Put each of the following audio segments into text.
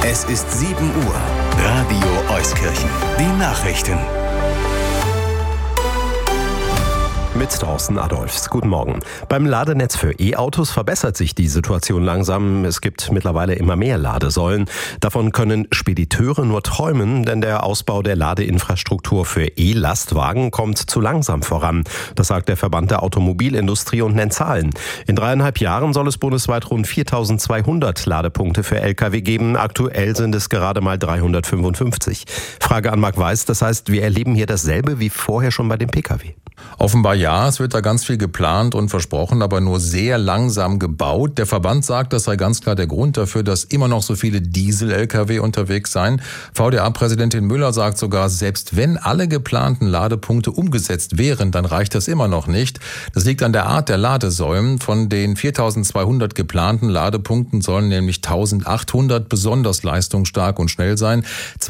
Es ist 7 Uhr. Radio Euskirchen. Die Nachrichten. Mit Thorsten Adolfs. Guten Morgen. Beim Ladenetz für E-Autos verbessert sich die Situation langsam. Es gibt mittlerweile immer mehr Ladesäulen. Davon können Spediteure nur träumen, denn der Ausbau der Ladeinfrastruktur für E-Lastwagen kommt zu langsam voran. Das sagt der Verband der Automobilindustrie und nennt Zahlen. In 3,5 Jahren soll es bundesweit rund 4.200 Ladepunkte für Lkw geben. Aktuell sind es gerade mal 355. Frage an Marc Weiß, das heißt, wir erleben hier dasselbe wie vorher schon bei dem Pkw? Offenbar ja, es wird da ganz viel geplant und versprochen, aber nur sehr langsam gebaut. Der Verband sagt, das sei ganz klar der Grund dafür, dass immer noch so viele Diesel-Lkw unterwegs seien. VDA-Präsidentin Müller sagt sogar, selbst wenn alle geplanten Ladepunkte umgesetzt wären, dann reicht das immer noch nicht. Das liegt an der Art der Ladesäulen. Von den 4.200 geplanten Ladepunkten sollen nämlich 1.800 besonders leistungsstark und schnell sein.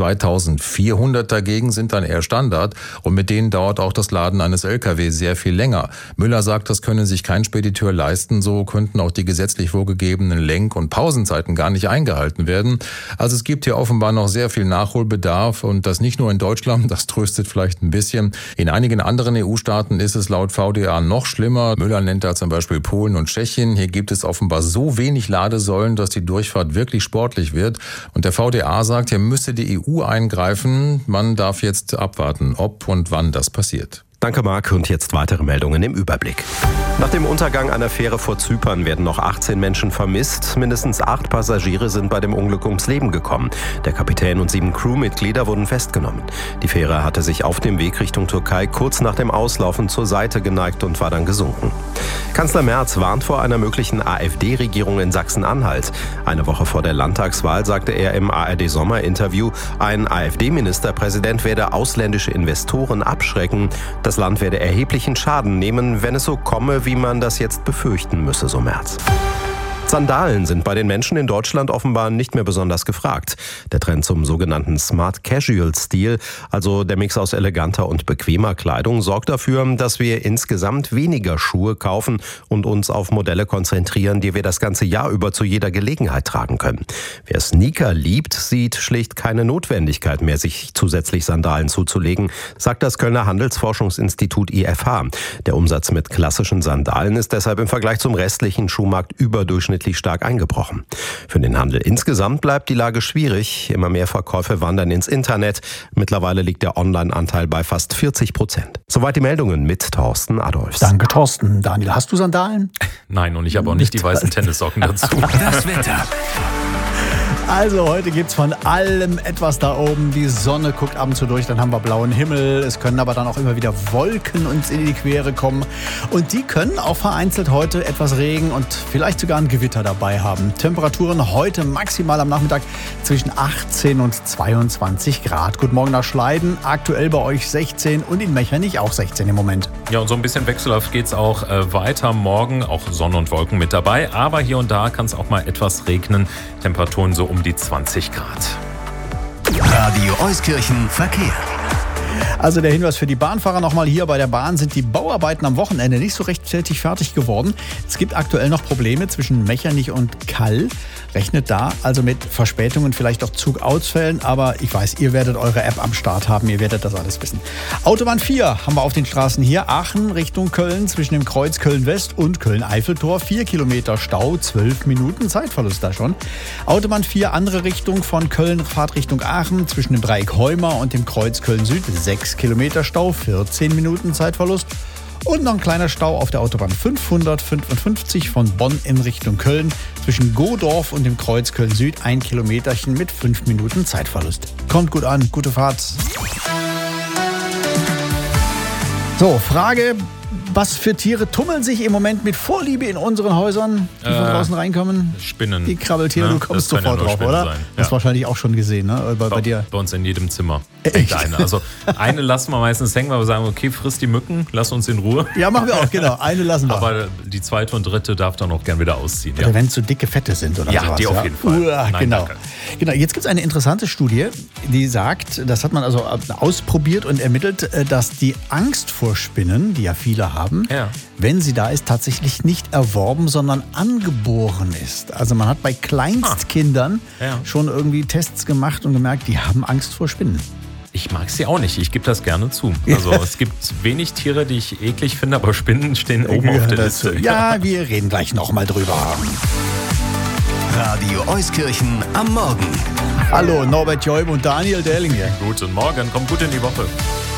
2.400 dagegen sind dann eher Standard und mit denen dauert auch das Laden eines Lkw sehr viel länger. Müller sagt, das könne sich kein Spediteur leisten. So könnten auch die gesetzlich vorgegebenen Lenk- und Pausenzeiten gar nicht eingehalten werden. Also es gibt hier offenbar noch sehr viel Nachholbedarf und das nicht nur in Deutschland, das tröstet vielleicht ein bisschen. In einigen anderen EU-Staaten ist es laut VDA noch schlimmer. Müller nennt da zum Beispiel Polen und Tschechien. Hier gibt es offenbar so wenig Ladesäulen, dass die Durchfahrt wirklich sportlich wird. Und der VDA sagt, hier müsse die EU eingreifen. Man darf jetzt abwarten, ob und wann das passiert. Danke, Marc. Und jetzt weitere Meldungen im Überblick. Nach dem Untergang einer Fähre vor Zypern werden noch 18 Menschen vermisst. Mindestens 8 Passagiere sind bei dem Unglück ums Leben gekommen. Der Kapitän und 7 Crewmitglieder wurden festgenommen. Die Fähre hatte sich auf dem Weg Richtung Türkei kurz nach dem Auslaufen zur Seite geneigt und war dann gesunken. Kanzler Merz warnt vor einer möglichen AfD-Regierung in Sachsen-Anhalt. Eine Woche vor der Landtagswahl sagte er im ARD-Sommer-Interview, ein AfD-Ministerpräsident werde ausländische Investoren abschrecken. Das Land werde erheblichen Schaden nehmen, wenn es so komme, wie man das jetzt befürchten müsse, so Merz. Sandalen sind bei den Menschen in Deutschland offenbar nicht mehr besonders gefragt. Der Trend zum sogenannten Smart Casual Stil, also der Mix aus eleganter und bequemer Kleidung, sorgt dafür, dass wir insgesamt weniger Schuhe kaufen und uns auf Modelle konzentrieren, die wir das ganze Jahr über zu jeder Gelegenheit tragen können. Wer Sneaker liebt, sieht schlicht keine Notwendigkeit mehr, sich zusätzlich Sandalen zuzulegen, sagt das Kölner Handelsforschungsinstitut IFH. Der Umsatz mit klassischen Sandalen ist deshalb im Vergleich zum restlichen Schuhmarkt überdurchschnittlich stark eingebrochen. Für den Handel insgesamt bleibt die Lage schwierig. Immer mehr Verkäufe wandern ins Internet. Mittlerweile liegt der Online-Anteil bei fast 40%. Soweit die Meldungen mit Thorsten Adolfs. Danke, Thorsten. Daniel, hast du Sandalen? Nein, und ich habe auch nicht die weißen Tennissocken dazu. Das Wetter. Also heute gibt's von allem etwas da oben. Die Sonne guckt ab und zu durch, dann haben wir blauen Himmel. Es können aber dann auch immer wieder Wolken uns in die Quere kommen. Und die können auch vereinzelt heute etwas Regen und vielleicht sogar ein Gewitter dabei haben. Temperaturen heute maximal am Nachmittag zwischen 18 und 22 Grad. Guten Morgen nach Schleiden. Aktuell bei euch 16 und in Mechernich auch 16 im Moment. Ja, und so ein bisschen wechselhaft geht's auch weiter. Morgen auch Sonne und Wolken mit dabei. Aber hier und da kann es auch mal etwas regnen. Temperaturen so um die 20 Grad. Radio Euskirchen Verkehr. Also der Hinweis für die Bahnfahrer nochmal hier bei der Bahn sind die Bauarbeiten am Wochenende nicht so rechtzeitig fertig geworden. Es gibt aktuell noch Probleme zwischen Mechernich und Kall. Rechnet da also mit Verspätungen, vielleicht auch Zugausfällen, aber ich weiß, ihr werdet eure App am Start haben, ihr werdet das alles wissen. Autobahn 4 haben wir auf den Straßen hier. Aachen Richtung Köln zwischen dem Kreuz Köln-West und Köln-Eiffeltor. 4 Kilometer Stau, 12 Minuten Zeitverlust da schon. Autobahn 4 andere Richtung von Köln, Fahrt Richtung Aachen zwischen dem Dreieck Heumer und dem Kreuz Köln-Süd. 6 Kilometer Stau, 14 Minuten Zeitverlust. Und noch ein kleiner Stau auf der Autobahn 555 von Bonn in Richtung Köln. Zwischen Godorf und dem Kreuz Köln-Süd 1 Kilometerchen mit 5 Minuten Zeitverlust. Kommt gut an, gute Fahrt. So, Frage. Was für Tiere tummeln sich im Moment mit Vorliebe in unseren Häusern, die von draußen reinkommen? Spinnen. Die Krabbeltiere, du kommst sofort drauf, oder? Sein. Das hast wahrscheinlich auch schon gesehen, ne? Bei dir. Bei uns in jedem Zimmer. Echt? Also eine lassen wir meistens hängen, weil wir sagen, okay, friss die Mücken, lass uns in Ruhe. Ja, machen wir auch, genau. Eine lassen wir. Aber die zweite und dritte darf dann auch gern wieder ausziehen. Oder wenn es so dicke Fette sind oder sowas. Ja, die auf jeden Fall. Nein, genau. Danke. Genau, jetzt gibt es eine interessante Studie, die sagt, das hat man also ausprobiert und ermittelt, dass die Angst vor Spinnen, die ja viele haben, haben, wenn sie da ist, tatsächlich nicht erworben, sondern angeboren ist. Also man hat bei Kleinstkindern schon irgendwie Tests gemacht und gemerkt, die haben Angst vor Spinnen. Ich mag sie auch nicht, ich gebe das gerne zu. Also es gibt wenig Tiere, die ich eklig finde, aber Spinnen stehen oben auf der Liste. Ja, wir reden gleich nochmal drüber. Radio Euskirchen am Morgen. Hallo, Norbert Joim und Daniel Delling hier. Guten Morgen, kommt gut in die Woche.